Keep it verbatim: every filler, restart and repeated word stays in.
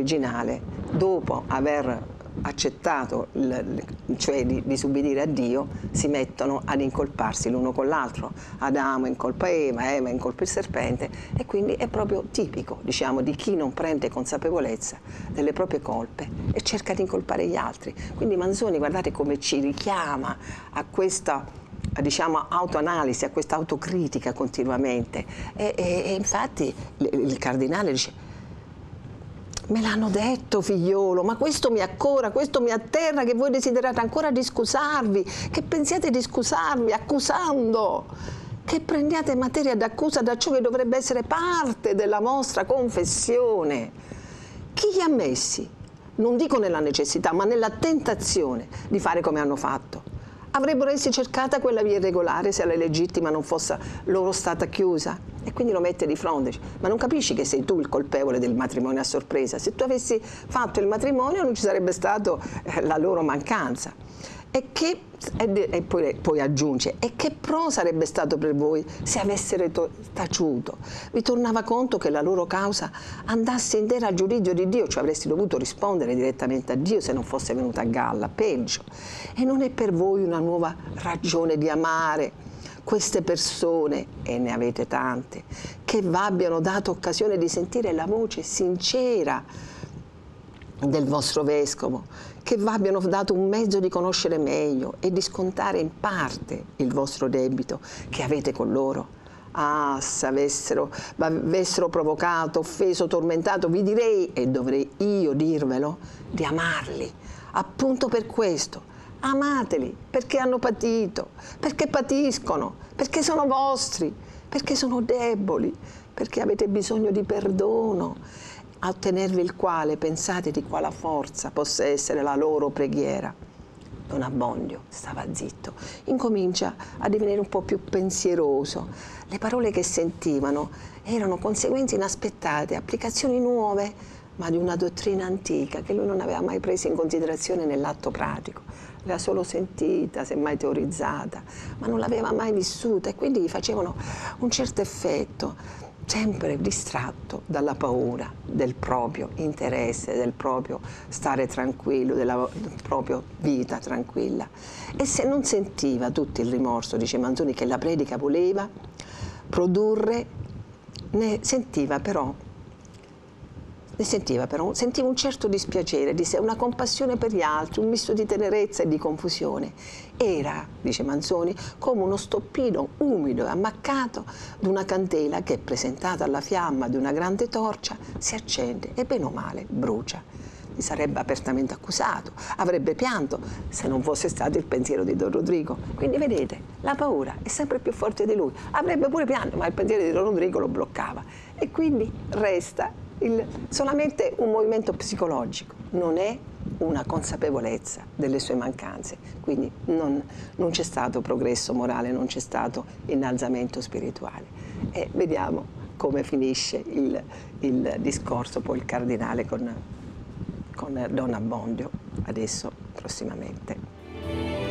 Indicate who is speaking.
Speaker 1: originale, dopo aver accettato, il, cioè di, di subbidire a Dio, si mettono ad incolparsi l'uno con l'altro. Adamo incolpa Eva, Eva incolpa il serpente, e quindi è proprio tipico, diciamo, di chi non prende consapevolezza delle proprie colpe e cerca di incolpare gli altri. Quindi Manzoni, guardate come ci richiama a questa, diciamo, autoanalisi, a questa autocritica continuamente, e, e, e infatti il, il cardinale dice: me l'hanno detto, figliolo, ma questo mi accora, questo mi atterra, che voi desiderate ancora di scusarvi, che pensiate di scusarvi accusando, che prendiate materia d'accusa da ciò che dovrebbe essere parte della vostra confessione. Chi li ha messi? Non dico nella necessità, ma nella tentazione di fare come hanno fatto. Avrebbero essi cercata quella via irregolare se la legittima non fosse loro stata chiusa? E quindi lo mette di fronte. Ma non capisci che sei tu il colpevole del matrimonio a sorpresa? Se tu avessi fatto il matrimonio non ci sarebbe stata eh, la loro mancanza. E, che, e, e poi, poi aggiunge: e che pro sarebbe stato per voi se avessero taciuto? Vi tornava conto che la loro causa andasse intera al giudizio di Dio, cioè avresti dovuto rispondere direttamente a Dio se non fosse venuta a galla, peggio. E non è per voi una nuova ragione di amare queste persone, e ne avete tante, che vi abbiano dato occasione di sentire la voce sincera del vostro vescovo, che vi abbiano dato un mezzo di conoscere meglio e di scontare in parte il vostro debito che avete con loro? Ah, se avessero, avessero provocato, offeso, tormentato, vi direi, e dovrei io dirvelo, di amarli. Appunto per questo, amateli, perché hanno patito, perché patiscono, perché sono vostri, perché sono deboli, perché avete bisogno di perdono, a ottenervi il quale pensate di quale forza possa essere la loro preghiera. Don Abbondio stava zitto, incomincia a divenire un po' più pensieroso. Le parole che sentivano erano conseguenze inaspettate, applicazioni nuove, ma di una dottrina antica che lui non aveva mai preso in considerazione nell'atto pratico. L'aveva solo sentita, semmai teorizzata, ma non l'aveva mai vissuta, e quindi gli facevano un certo effetto, sempre distratto dalla paura del proprio interesse, del proprio stare tranquillo, della propria vita tranquilla. E se non sentiva tutto il rimorso, dice Manzoni, che la predica voleva produrre, ne sentiva però Ne sentiva però, sentiva un certo dispiacere di sé, una compassione per gli altri, un misto di tenerezza e di confusione. Era, dice Manzoni, come uno stoppino umido e ammaccato d'una candela che, presentata alla fiamma di una grande torcia, si accende e bene o male brucia. Mi sarebbe apertamente accusato, avrebbe pianto se non fosse stato il pensiero di Don Rodrigo. Quindi vedete, la paura è sempre più forte di lui. Avrebbe pure pianto, ma il pensiero di Don Rodrigo lo bloccava. E quindi resta Il, solamente un movimento psicologico, non è una consapevolezza delle sue mancanze, quindi non, non c'è stato progresso morale, non c'è stato innalzamento spirituale. E vediamo come finisce il, il discorso poi il cardinale con, con Don Abbondio, adesso prossimamente.